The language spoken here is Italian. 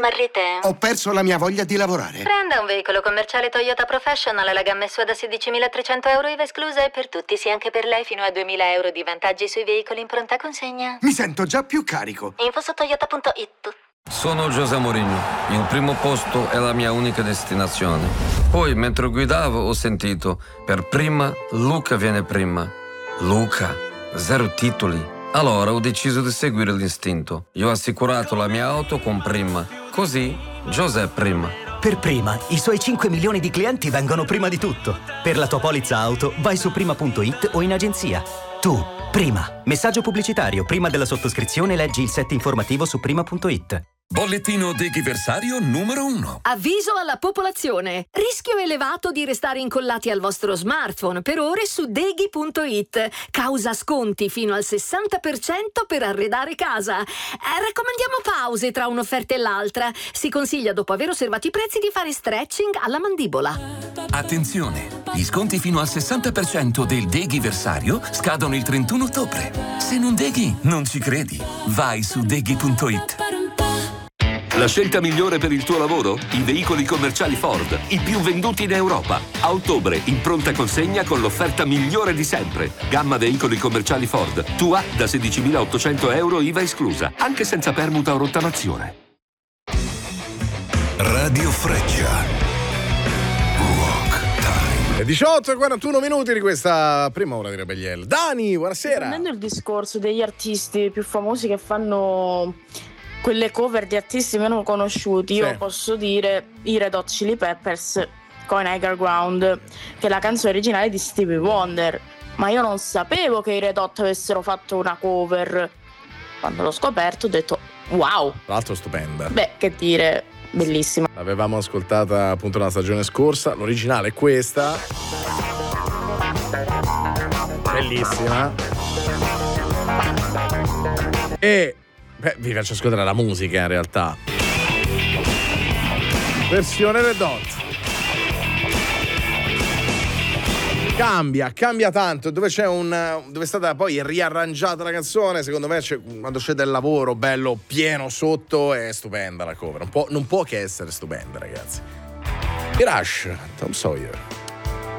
smarrite? Ho perso la mia voglia di lavorare. Prenda un veicolo commerciale Toyota Professional alla gamma SUV da 16.300 euro IVA esclusa e per tutti, sì anche per lei, fino a 2.000 euro di vantaggi sui veicoli in pronta consegna. Mi sento già più carico. Info su toyota.it. Sono José Mourinho. Il primo posto è la mia unica destinazione. Poi, mentre guidavo, ho sentito: per prima, Luca viene prima. Luca, 0 titoli. Allora ho deciso di seguire l'istinto. Io ho assicurato la mia auto con Prima. Così, José prima. Per Prima, i suoi 5 milioni di clienti vengono prima di tutto. Per la tua polizza auto, vai su prima.it o in agenzia. Tu, Prima. Messaggio pubblicitario. Prima della sottoscrizione leggi il set informativo su prima.it. Bollettino deghiversario numero 1. Avviso alla popolazione. Rischio elevato di restare incollati al vostro smartphone per ore su deghi.it. Causa sconti fino al 60% per arredare casa. Raccomandiamo pause tra un'offerta e l'altra. Si consiglia, dopo aver osservato i prezzi, di fare stretching alla mandibola. Attenzione! Gli sconti fino al 60% del deghiversario scadono il 31 ottobre. Se non deghi, non ci credi. Vai su deghi.it. La scelta migliore per il tuo lavoro? I veicoli commerciali Ford, i più venduti in Europa. A ottobre, in pronta consegna con l'offerta migliore di sempre. Gamma veicoli commerciali Ford, tua da 16.800 euro IVA esclusa, anche senza permuta o rottamazione. Radio Freccia. Walk Time. 18 e 41 minuti di questa prima ora di Rebelliel. Dani, buonasera. Prendendo il discorso degli artisti più famosi che fanno quelle cover di artisti meno conosciuti, io posso dire i Red Hot Chili Peppers con Higher Ground, che è la canzone originale di Stevie Wonder, ma io non sapevo che i Red Hot avessero fatto una cover. Quando l'ho scoperto ho detto wow, Tra l'altro stupenda. beh, che dire, bellissima. L'avevamo ascoltata appunto la stagione scorsa, l'originale è questa. Bellissima. E vi faccio ascoltare la musica in realtà. Versione Red Hot. Cambia tanto. Dove è stata poi riarrangiata la canzone, secondo me quando c'è del lavoro bello pieno sotto è stupenda la cover. Non può che essere stupenda, ragazzi. I Rush, Tom Sawyer.